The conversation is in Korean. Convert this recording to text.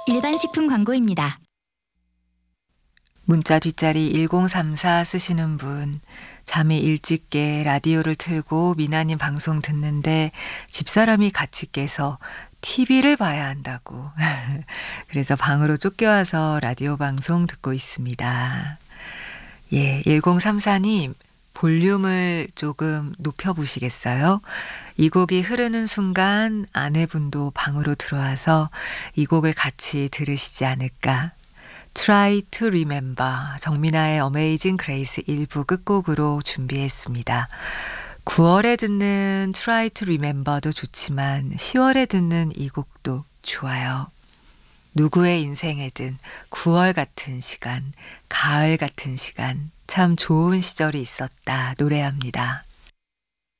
일반 식품 광고입니다. 문자 뒷자리 1034 쓰시는 분, 잠이 일찍 깨 라디오를 틀고 미나님 방송 듣는데 집사람이 같이 깨서 TV를 봐야 한다고. 그래서 방으로 쫓겨와서 라디오 방송 듣고 있습니다. 예, 1034님, 볼륨을 조금 높여보시겠어요? 이 곡이 흐르는 순간 아내분도 방으로 들어와서 이 곡을 같이 들으시지 않을까. Try to Remember, 정민아의 Amazing Grace 1부 끝곡으로 준비했습니다. 9월에 듣는 Try to Remember도 좋지만 10월에 듣는 이 곡도 좋아요. 누구의 인생에든 9월 같은 시간, 가을 같은 시간, 참 좋은 시절이 있었다 노래합니다.